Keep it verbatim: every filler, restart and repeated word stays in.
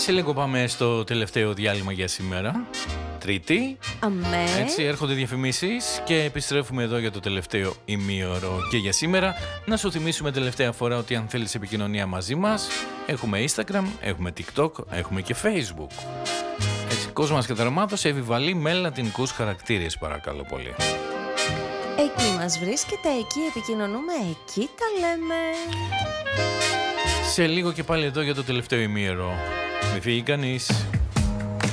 Σε λίγο πάμε στο τελευταίο διάλειμμα για σήμερα. Τρίτη. Αμέ. Έτσι, έρχονται διαφημίσεις και επιστρέφουμε εδώ για το τελευταίο ημίωρο. Και για σήμερα, να σου θυμίσουμε τελευταία φορά ότι αν θέλεις επικοινωνία μαζί μας, έχουμε Instagram, έχουμε TikTok, έχουμε και Facebook. Έτσι, κόσμος και δραμάτος, επιβαλεί με λατινικούς χαρακτήρες, παρακαλώ πολύ. Εκεί μας βρίσκεται, εκεί επικοινωνούμε, εκεί τα λέμε. Σε λίγο και πάλι εδώ για το τελευταίο ημίωρο. Μη φύγει κανείς.